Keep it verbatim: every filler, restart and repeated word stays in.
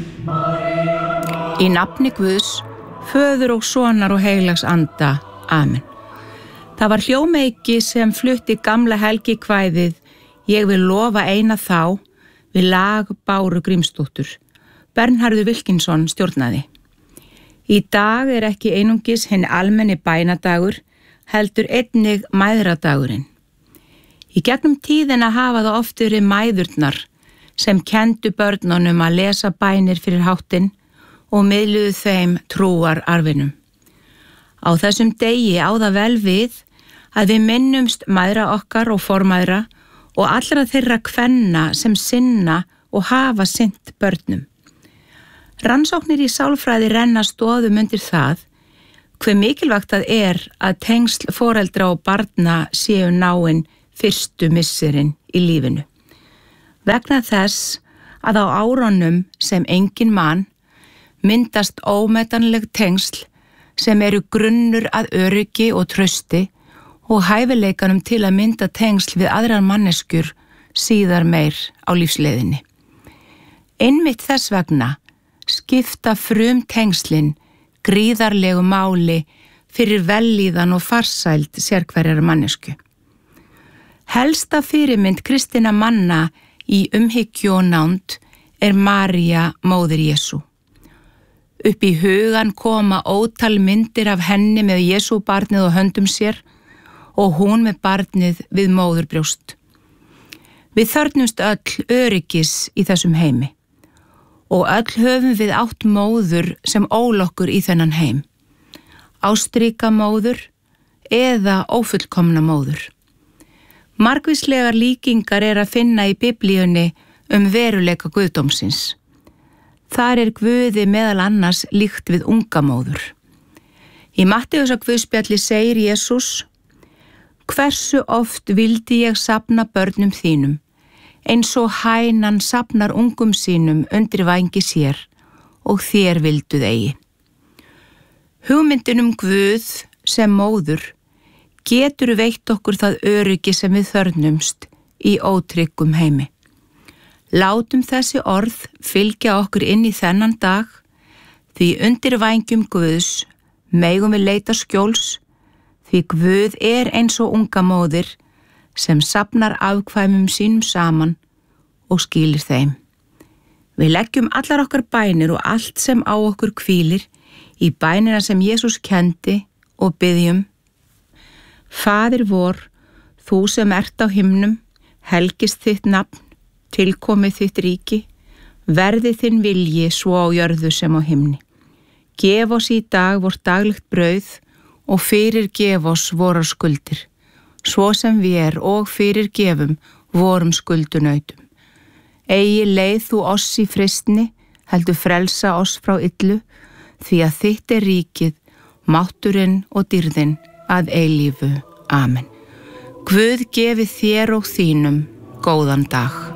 Í nafni Guðs, Föður og Sonar og Heilags Anda. Amen. Það var hljómeiki sem flutti gamla helgikvæðið Ég vil lofa eina þá við lag Báru Grímsdóttur. Bernharður Wilkinson stjórnaði. Í dag er ekki einungis hinn almenni bænadagur, heldur einnig mæðradagurinn. Í gegnum tíðina hafa það oft verið mæðurnar sem kendu börnunum að lesa bænir fyrir háttinn og miðluðu þeim trúar arfinum. Á þessum degi á það vel við að við minnumst mæðra okkar og formæðra og allra þeirra kvenna sem sinna og hafa sinnt börnum. Rannsóknir í sálfræði renna stoðum undir það hve mikilvægt það er að tengsl foreldra og barna séu náin fyrstu misserin í lífinu. Vegna þess að á árunum sem enginn man myndast ómetanleg tengsl sem eru grunnur að öryggi og trausti og hæfileikanum til að mynda tengsl við aðrar manneskjur síðar meir á lífsleiðinni. Einmitt þess vegna skipta frum tengslin gríðarlegu máli fyrir vellíðan og farsæld sérhverjar mannesku. Helsta fyrirmynd kristinna manna í umhyggju og nánd er María, móðir Jesú. Upp í hugan koma ótal myndir af henni með Jesú barnið á höndum sér og hún með barnið við móðurbrjóst. Við þörfnumst öll öryggis í þessum heimi og öll höfum við átt móður sem ól okkur í þennan heim. Ástríka móður eða ófullkomna móður. Margvíslegar líkingar er að finna í Biblíunni um veruleika guðdómsins. Þar er Guði meðal annars líkt við unga móður. Í Matteusar guðspjalli segir Jesús: Hversu oft vildi ég safna börnum þínum, eins og hænan safnar ungum sínum undir vængi sér, og þér vilduð eigi. Hugmyndin um Guð sem móður getur veitt okkur það öryggi sem við þörfnumst í ótryggum heimi. Látum þessi orð fylgja okkur inn í þennan dag, því undir vængjum Guðs megum við leita skjóls, því Guð er eins og unga móðir sem safnar afkvæmum sínum saman og skýlir þeim. Við leggjum allar okkar bænir og allt sem á okkur hvílir í bænina sem Jesús kendi og biðjum: Faðir vor, þú sem ert á himnum, helgist þitt nafn, tilkomið þitt ríki, verði þinn vilji svo á jörðu sem á himni. Gef oss í dag vort daglegt brauð og fyrirgef oss vorar skuldir, svo sem við og fyrirgefum vorum skuldunautum. Eigi leið þú oss í freistni, heldur frelsa oss frá illu, því að þitt er ríkið, mátturinn og dýrðin að eilífu. Amen. Guð gefi þér og þínum góðan dag.